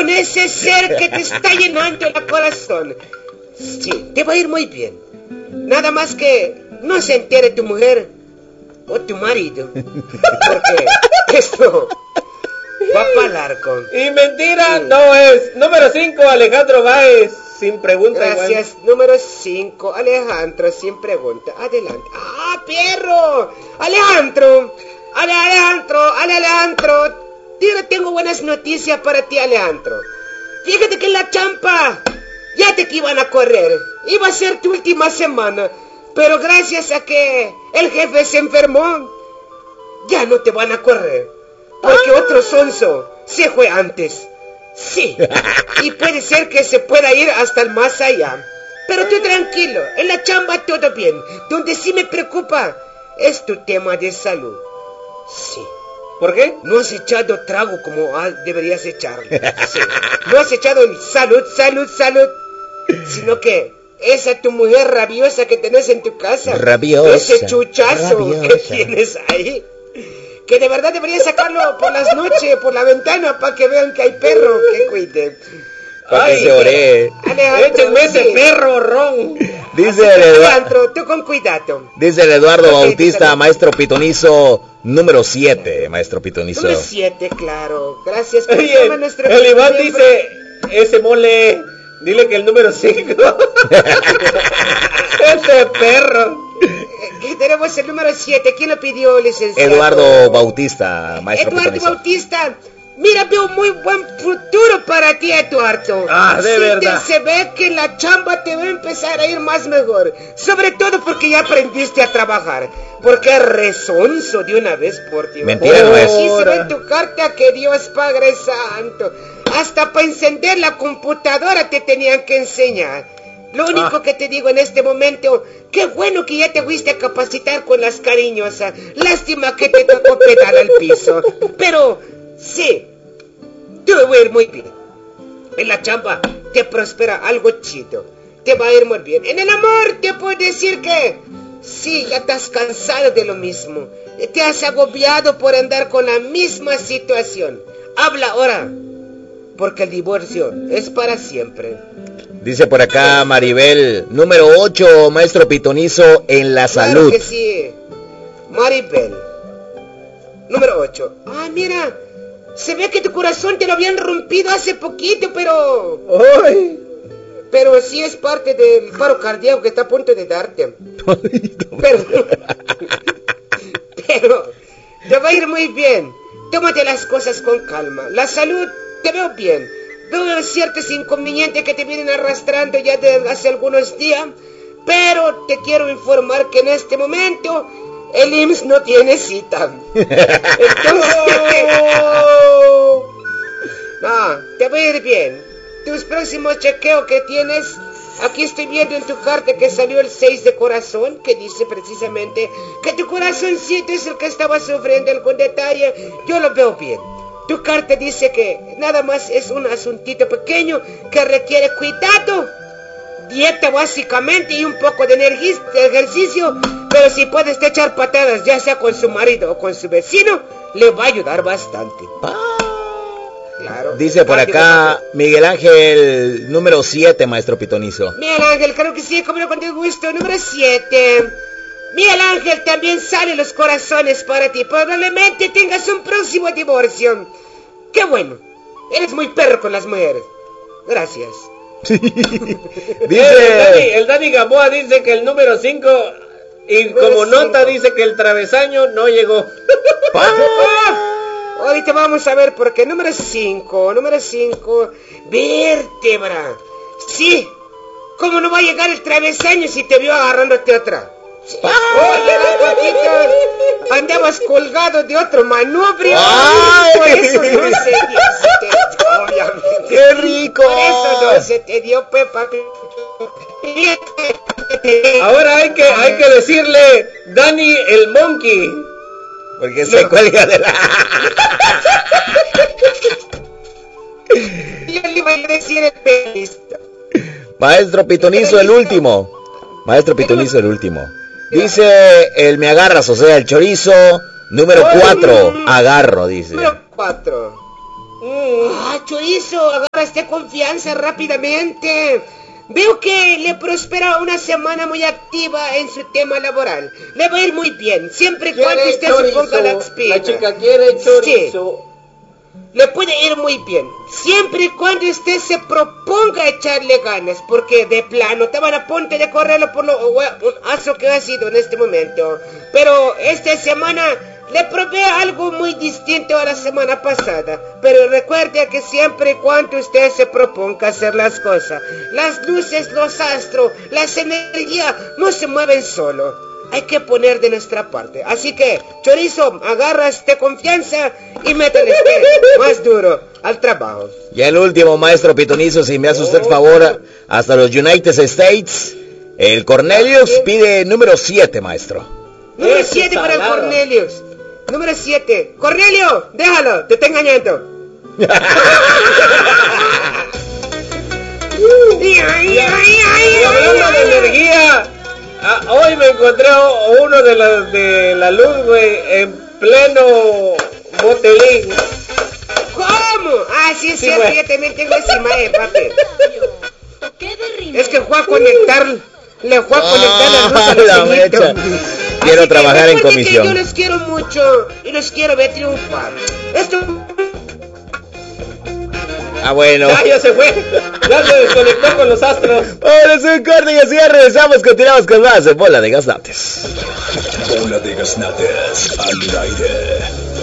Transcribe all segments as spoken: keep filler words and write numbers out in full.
con ese ser que te está llenando el corazón. Sí, te va a ir muy bien. Nada más que no se entere tu mujer o tu marido, porque esto va para largo. Y mentira, sí. No es. Número cinco, Alejandro Báez, sin pregunta. Gracias, igual. Número cinco, Alejandro, sin pregunta. Adelante. ¡Ah, perro! Alejandro, Ale, Alejandro, Ale, Alejandro. Yo tengo buenas noticias para ti, Alejandro. Fíjate que en la champa ya te que iban a correr. Iba a ser tu última semana. Pero gracias a que el jefe se enfermó, ya no te van a correr. Porque ah. otro sonso se fue antes. Sí. Y puede ser que se pueda ir hasta el más allá. Pero tú tranquilo, en la chamba todo bien. Donde sí me preocupa es tu tema de salud. Sí. ¿Por qué? No has echado trago como deberías echarle. Sí. No has echado el salud, salud, salud. Sino que esa tu mujer rabiosa que tenés en tu casa. Rabiosa. Ese chuchazo rabiosa. que tienes ahí. Que de verdad deberías sacarlo por las noches, por la ventana, para que vean que hay perro que cuide. Para que se ore. Échenme ese sí. perro, Ron. Dice el Eduardo. Alejandro, tú con cuidado. Dice el Eduardo Bautista, maestro pitonizo, número siete, maestro pitonizo. Número siete, claro. Gracias por Oye, el, el Iván dice, ese mole, dile que el número cinco. Ese perro. Aquí tenemos el número siete. ¿Quién lo pidió, licenciado? Eduardo Bautista, maestro Eduardo pitonizo. Bautista. Mira, veo un muy buen futuro para ti, Eduardo. Ah, de sí, verdad. Te, se ve que la chamba te va a empezar a ir más mejor. Sobre todo porque ya aprendiste a trabajar. Porque es resonso de una vez por Dios. Mentira, no es. Y se ve en tu carta que Dios Padre Santo. Hasta para encender la computadora te tenían que enseñar. Lo único ah. que te digo en este momento, qué bueno que ya te fuiste a capacitar con las cariñosas. Lástima que te tocó pedal al piso. Pero, sí, te va a ir muy bien. En la chamba te prospera algo chido. Te va a ir muy bien. En el amor te puedo decir que, sí, ya estás cansado de lo mismo. Te has agobiado por andar con la misma situación. Habla ahora, porque el divorcio es para siempre. Dice por acá Maribel, número ocho, maestro pitonizo, en la claro salud. Que sí, Maribel, número ocho. Ah, mira, se ve que tu corazón te lo habían rompido hace poquito, pero... ¡Ay! Pero sí es parte del paro cardíaco que está a punto de darte. Pero... pero... te va a ir muy bien. Tómate las cosas con calma. La salud, te veo bien. Veo ciertos inconvenientes que te vienen arrastrando ya desde hace algunos días, pero te quiero informar que en este momento el I M S S no tiene cita. Entonces, no, te va a ir bien. Tus próximos chequeos que tienes, aquí estoy viendo en tu carta que salió el seis de corazón, que dice precisamente que tu corazoncito es el que estaba sufriendo algún detalle. Yo lo veo bien. Tu carta dice que nada más es un asuntito pequeño que requiere cuidado, dieta básicamente y un poco de, energi- de ejercicio, pero si puedes echar patadas ya sea con su marido o con su vecino, le va a ayudar bastante. Claro. Dice por acá Miguel Ángel, número siete, maestro pitonizo. Miguel Ángel, creo que sí, como no con gusto, número siete. Miguel Ángel, también salen los corazones para ti. Probablemente tengas un próximo divorcio. ¡Qué bueno! Eres muy perro con las mujeres. Gracias. Dice... El Dani, el Dani Gamboa dice que el número cinco... Y número como cinco. Nota dice que el travesaño no llegó. ¡Ah! Ahorita vamos a ver porque número cinco, número cinco, vértebra. Sí, ¿cómo no va a llegar el travesaño si te vio agarrándote otra? Sí. ¡Oh, andabas colgado de otro manubrio! ¡Ay! Por eso no se dio, se te dio, obviamente. ¡Qué rico! Por eso no se te dio, Pepa. Ahora hay que, hay que decirle Dani el Monkey. Porque se no. cuelga de la... Yo le iba a decir el periodista. Maestro pitonizo, el último. Maestro pitonizo, el último. Dice el me agarras, o sea, el chorizo. Número cuatro, agarro, dice. Número cuatro. Mm. Ah, Chorizo, agarra esta confianza rápidamente. Veo que le prospera una semana muy activa en su tema laboral. Le va a ir muy bien, siempre y cuando usted se ponga las pilas. La chica quiere chorizo. Sí. Le puede ir muy bien, siempre y cuando usted se proponga echarle ganas, porque de plano te van a ponte de correrlo por lo un aso que ha sido en este momento. Pero esta semana le provee algo muy distinto a la semana pasada. Pero recuerde que siempre y cuando usted se proponga hacer las cosas, las luces, los astros, las energías no se mueven solo. Hay que poner de nuestra parte. Así que, Chorizo, agarra esta confianza y métele más duro al trabajo. Y el último, maestro Pitonizo, si me hace usted favor, hasta los United States. El Cornelius pide número siete, maestro. Número siete para el Cornelius. Número siete. Cornelio, déjalo, te está engañando. Y hablando de energía, ah, hoy me encontré uno de los de la luz, güey, en pleno motelín. ¿Cómo? Ah, sí es sí, cierto, yo también tengo encima, eh, papi. Es que fue a conectar, le fue a conectar la luz a la mecha. Quiero Así trabajar en comisión. Yo les quiero mucho y los quiero ver triunfar. Esto... Ah, bueno. Ya, ya se fue. Ya se desconectó con los astros. Ahora es un corte y así ya regresamos. Continuamos con más en Bola de Gaznates. Bola de Gaznates al aire.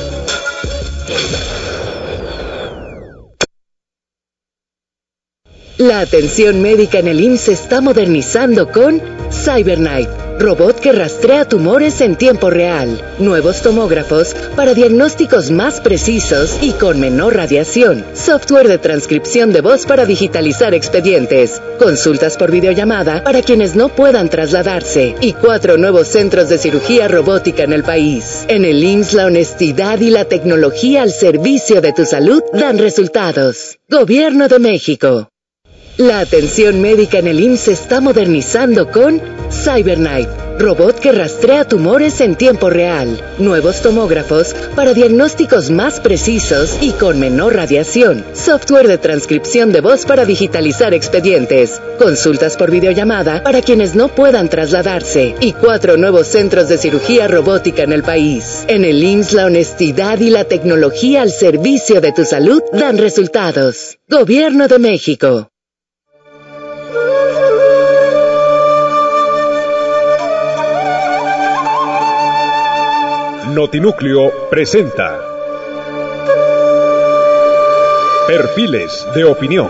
La atención médica en el I M S S se está modernizando con CyberKnife, robot que rastrea tumores en tiempo real, nuevos tomógrafos para diagnósticos más precisos y con menor radiación, software de transcripción de voz para digitalizar expedientes, consultas por videollamada para quienes no puedan trasladarse y cuatro nuevos centros de cirugía robótica en el país. En el I M S S la honestidad y la tecnología al servicio de tu salud dan resultados. Gobierno de México. La atención médica en el I M S S se está modernizando con CyberKnife, robot que rastrea tumores en tiempo real, nuevos tomógrafos para diagnósticos más precisos y con menor radiación, software de transcripción de voz para digitalizar expedientes, consultas por videollamada para quienes no puedan trasladarse y cuatro nuevos centros de cirugía robótica en el país. En el I M S S la honestidad y la tecnología al servicio de tu salud dan resultados. Gobierno de México. Notinúcleo presenta Perfiles de Opinión.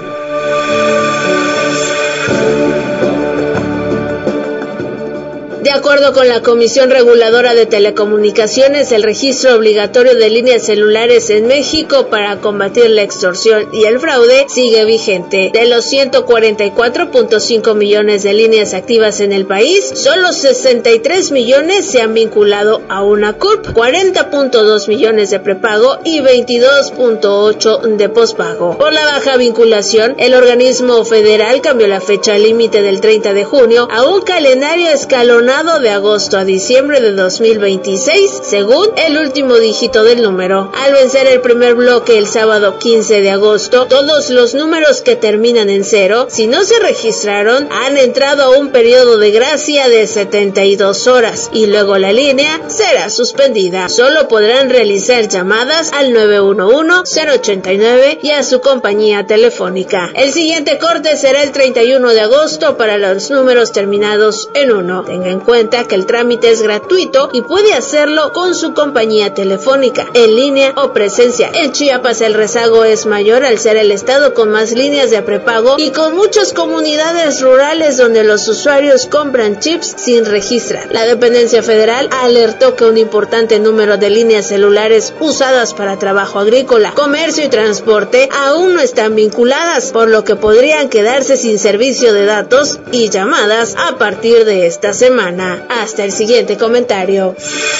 De acuerdo con la Comisión Reguladora de Telecomunicaciones, el registro obligatorio de líneas celulares en México para combatir la extorsión y el fraude sigue vigente. De los ciento cuarenta y cuatro punto cinco millones de líneas activas en el país, solo sesenta y tres millones se han vinculado a una C U R P, cuarenta punto dos millones de prepago y veintidós punto ocho de pospago. Por la baja vinculación, el organismo federal cambió la fecha límite del treinta de junio a un calendario escalonado de agosto a diciembre de dos mil veintiséis, según el último dígito del número. Al vencer el primer bloque el sábado quince de agosto, todos los números que terminan en cero, si no se registraron, han entrado a un periodo de gracia de setenta y dos horas y luego la línea será suspendida. Solo podrán realizar llamadas al nueve uno uno, cero ochenta y nueve y a su compañía telefónica. El siguiente corte será el treinta y uno de agosto para los números terminados en uno. Tenga en cuenta que el trámite es gratuito y puede hacerlo con su compañía telefónica, en línea o presencia. En Chiapas el rezago es mayor al ser el estado con más líneas de prepago y con muchas comunidades rurales donde los usuarios compran chips sin registrar. La dependencia federal alertó que un importante número de líneas celulares usadas para trabajo agrícola, comercio y transporte aún no están vinculadas, por lo que podrían quedarse sin servicio de datos y llamadas a partir de esta semana. Hasta el siguiente comentario.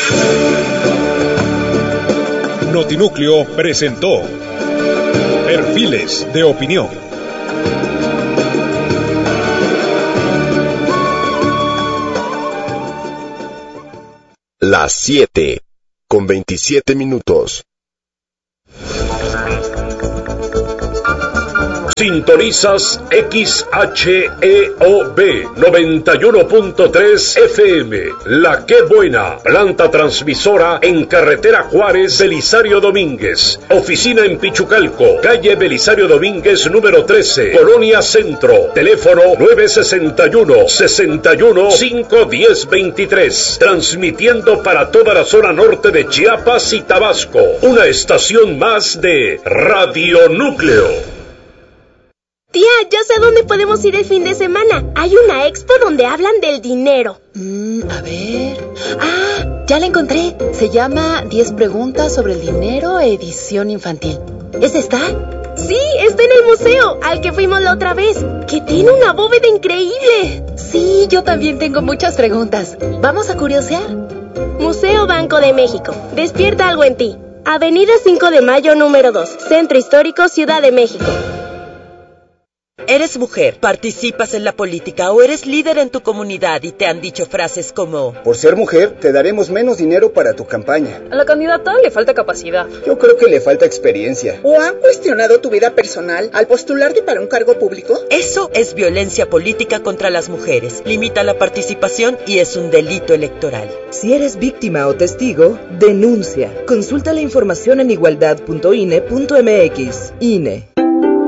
Notinúcleo presentó Perfiles de Opinión. Las siete con veintisiete minutos. Sintonizas X H E O B noventa y uno punto tres F M, La Qué Buena, planta transmisora en carretera Juárez, Belisario Domínguez, oficina en Pichucalco, calle Belisario Domínguez número trece, Colonia Centro, teléfono nueve sesenta y uno, sesenta y uno, cinco diez veintitrés, transmitiendo para toda la zona norte de Chiapas y Tabasco, una estación más de Radio Núcleo. Tía, ya sé dónde podemos ir el fin de semana. Hay una expo donde hablan del dinero. Mm, a ver... Ah, ya la encontré. Se llama diez preguntas sobre el dinero, edición infantil. ¿Es esta? Sí, está en el museo, al que fuimos la otra vez, que tiene una bóveda increíble. Sí, yo también tengo muchas preguntas. ¿Vamos a curiosear? Museo Banco de México. Despierta algo en ti. Avenida cinco de Mayo número dos, Centro Histórico, Ciudad de México. ¿Eres mujer, participas en la política o eres líder en tu comunidad y te han dicho frases como: por ser mujer, te daremos menos dinero para tu campaña? A la candidata le falta capacidad. Yo creo que le falta experiencia. ¿O han cuestionado tu vida personal al postularte para un cargo público? Eso es violencia política contra las mujeres. Limita la participación y es un delito electoral. Si eres víctima o testigo, denuncia. Consulta la información en igualdad punto I N E punto M X. I N E.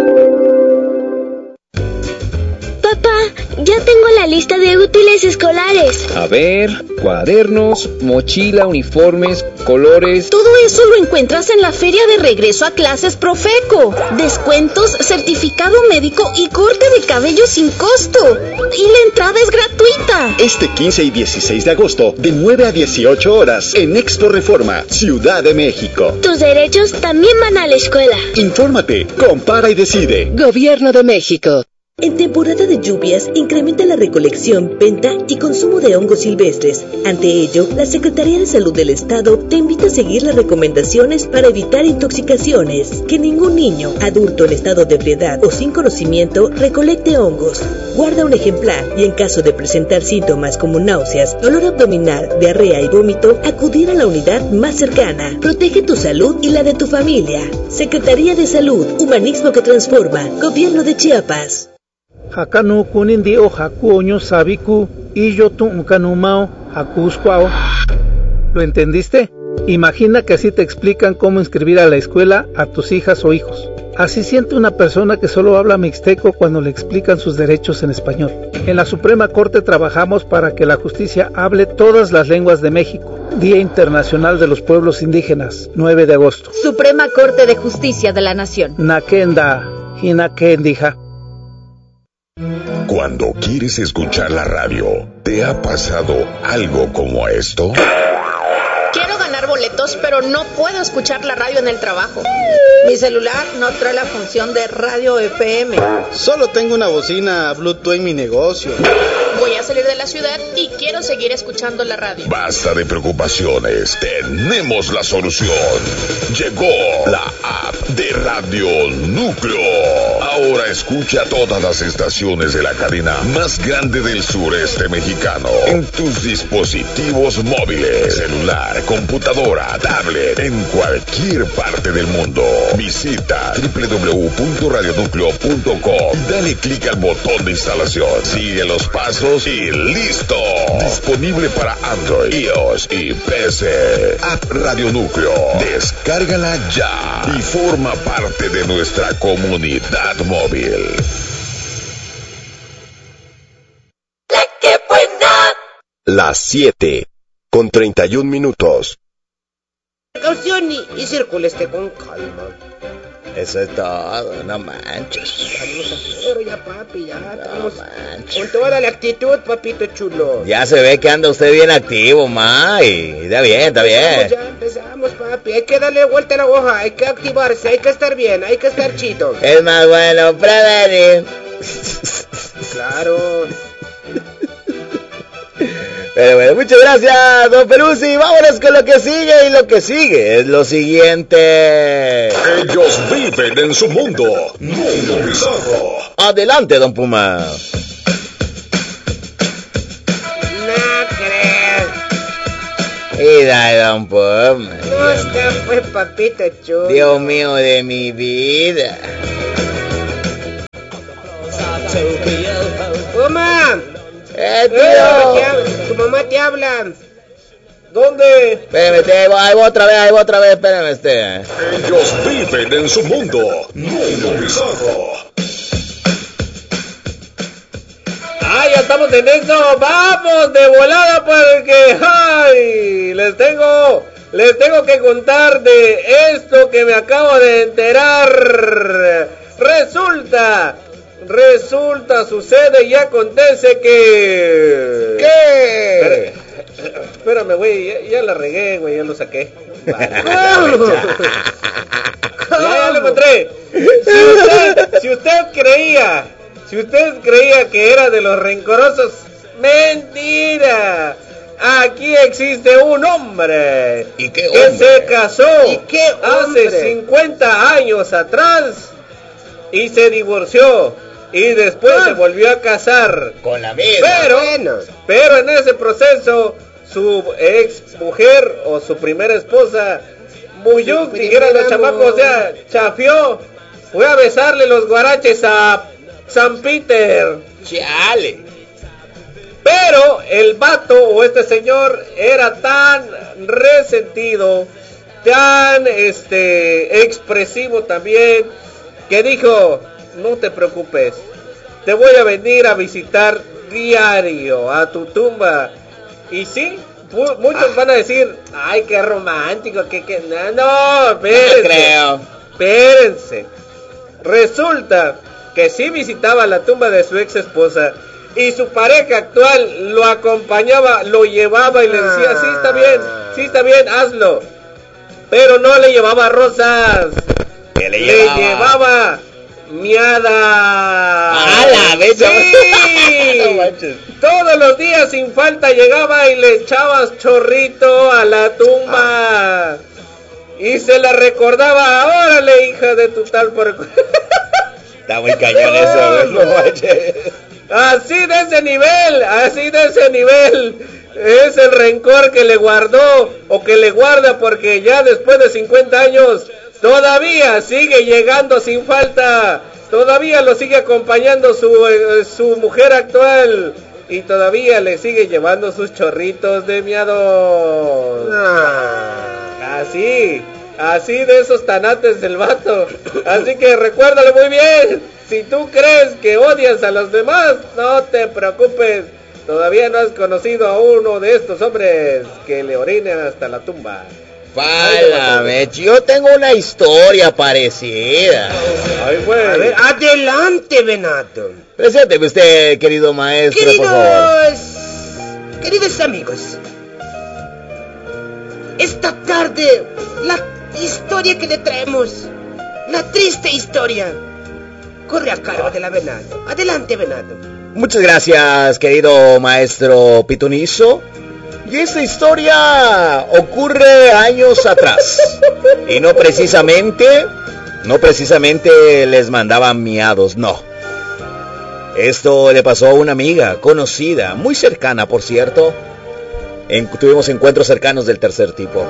Papá, ya tengo la lista de útiles escolares. A ver, cuadernos, mochila, uniformes, colores... Todo eso lo encuentras en la feria de regreso a clases Profeco. Descuentos, certificado médico y corte de cabello sin costo. Y la entrada es gratuita. Este quince y dieciséis de agosto, de nueve a dieciocho horas, en Expo Reforma, Ciudad de México. Tus derechos también van a la escuela. Infórmate, compara y decide. Gobierno de México. En temporada de lluvias, incrementa la recolección, venta y consumo de hongos silvestres. Ante ello, la Secretaría de Salud del Estado te invita a seguir las recomendaciones para evitar intoxicaciones. Que ningún niño, adulto en estado de ebriedad o sin conocimiento recolecte hongos. Guarda un ejemplar y en caso de presentar síntomas como náuseas, dolor abdominal, diarrea y vómito, acudir a la unidad más cercana. Protege tu salud y la de tu familia. Secretaría de Salud, Humanismo que Transforma, Gobierno de Chiapas. Hakanu kunindio hakuoño sabiku y yo tuncanumao hakuscuao. ¿Lo entendiste? Imagina que así te explican cómo inscribir a la escuela a tus hijas o hijos. Así siente una persona que solo habla mixteco cuando le explican sus derechos en español. En la Suprema Corte trabajamos para que la justicia hable todas las lenguas de México. Día Internacional de los Pueblos Indígenas, nueve de agosto. Suprema Corte de Justicia de la Nación. Nakenda, hinakendija. Cuando quieres escuchar la radio, ¿te ha pasado algo como esto? Quiero ganar boletos, pero no puedo escuchar la radio en el trabajo. Mi celular no trae la función de radio F M. Solo tengo una bocina Bluetooth en mi negocio. Voy a salir de la ciudad y quiero seguir escuchando la radio. Basta de preocupaciones, tenemos la solución. Llegó la app de Radio Núcleo. Ahora escucha todas las estaciones de la cadena más grande del sureste mexicano en tus dispositivos móviles, celular, computadora, tablet, en cualquier parte del mundo. Visita doble u doble u doble u punto radio núcleo punto com y dale clic al botón de instalación. Sigue los pasos y ¡listo! Disponible para Android, iOS y P C. App Radio Núcleo. Descárgala ya y forma parte de nuestra comunidad móvil. ¡La que buena! Las siete con treinta y un minutos. Precaución y, y circuleste con calma. Eso es todo, no manches. Pero ya, papi, ya. No manches. Con toda la actitud, papito chulo. Ya se ve que anda usted bien activo, ma. Y está bien, está bien. Empezamos, ya empezamos, papi. Hay que darle vuelta a la hoja, hay que activarse, hay que estar bien, hay que estar chido. Es más bueno prevenir. Claro. Pero bueno, muchas gracias, don Peruzzi. Vámonos con lo que sigue, y lo que sigue es lo siguiente. Ellos viven en su mundo, mundo bizarro. Adelante, don Puma. No creo. Mira, don Puma. No está, pues, papito chulo. Dios mío de mi vida. ¡Mamá! ¡Eh, tío! Eh, tu mamá te habla. ¿Dónde? Espérame, te, ahí, va, ahí va otra vez, ahí va otra vez, espérame, este. Ellos viven en su mundo, mundo bizarro. Ah, ya estamos en eso. Vamos de volada porque, ay, les tengo, les tengo que contar de esto que me acabo de enterar. Resulta, resulta, sucede y acontece que... ¿Qué? Espérame, espérame, güey, ya, ya la regué, güey, ya lo saqué. Vale. ya, ya lo encontré. Si usted, si usted creía, si usted creía que era de los rencorosos, mentira. Aquí existe un hombre ¿Y qué que hombre? se casó ¿Y qué hace hombre? cincuenta años atrás y se divorció y después Ah. se volvió a casar. Con la misma. Pero, Bueno. pero en ese proceso, su ex mujer o su primera esposa, Muyuk, Su dijeran los primer chamacos, amor. o sea, chafió, fue a besarle los guaraches a San Peter. Chale. Pero el vato o este señor era tan resentido, tan este expresivo también, que dijo, no te preocupes, te voy a venir a visitar diario a tu tumba. Y sí, mu- muchos Ah. van a decir, ay, qué romántico, que que no, no, espérense, No creo. espérense. Resulta que sí visitaba la tumba de su ex esposa y su pareja actual lo acompañaba, lo llevaba y le decía, sí está bien, sí está bien, hazlo. Pero no le llevaba rosas, ¿Qué le le llevaba? llevaba miada. ¡A la vez! Sí. No manches. Todos los días sin falta llegaba y le echabas chorrito a la tumba. Y se la recordaba, órale, hija de tu tal por... Está muy cañón eso, güey, no manches. Así de ese nivel, así de ese nivel. Es el rencor que le guardó o que le guarda porque ya después de cincuenta años todavía sigue llegando sin falta. Todavía lo sigue acompañando su, eh, su mujer actual. Y todavía le sigue llevando sus chorritos de miados. Así, así de esos tanates del vato. Así que recuérdalo muy bien. Si tú crees que odias a los demás, no te preocupes. Todavía no has conocido a uno de estos hombres que le orinen hasta la tumba. Válame, yo tengo una historia parecida. Ay, güey. A ver, adelante, Venado. Presénteme usted, querido maestro, por favor. Queridos, queridos amigos, esta tarde la historia que le traemos, la triste historia, corre a cargo de la Venado. Adelante, Venado. Muchas gracias, querido maestro Pitonizo. Y esta historia ocurre años atrás. Y no precisamente, no precisamente les mandaban miados, no. Esto le pasó a una amiga, conocida, muy cercana, por cierto. En- tuvimos encuentros cercanos del tercer tipo.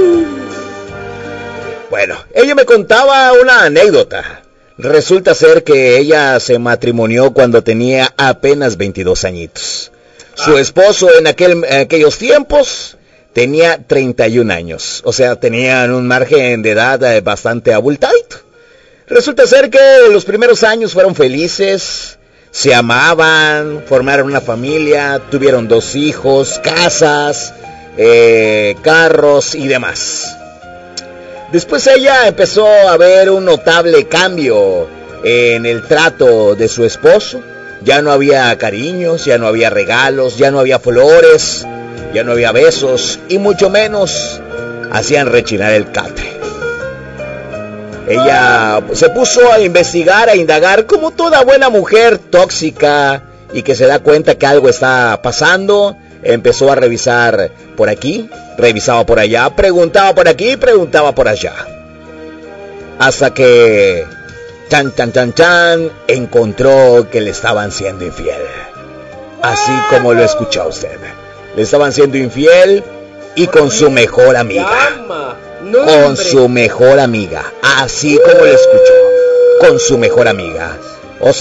Bueno, ella me contaba una anécdota. Resulta ser que ella se matrimonió cuando tenía apenas veintidós añitos. Su esposo en, aquel, en aquellos tiempos tenía treinta y un años. O sea, tenían un margen de edad eh, bastante abultadito. Resulta ser que los primeros años fueron felices, se amaban, formaron una familia, tuvieron dos hijos, casas, eh, carros y demás. Después ella empezó a ver un notable cambio en el trato de su esposo. Ya no había cariños, ya no había regalos, ya no había flores, ya no había besos y mucho menos hacían rechinar el catre. Ella se puso a investigar, a indagar, como toda buena mujer tóxica y que se da cuenta que algo está pasando. Empezó a revisar por aquí, revisaba por allá, preguntaba por aquí, preguntaba por allá. Hasta que, chan, chan, chan, chan, encontró que le estaban siendo infiel. Así como lo escuchó usted. Le estaban siendo infiel y con su mejor amiga. Con su mejor amiga. Así como lo escuchó. Con su mejor amiga.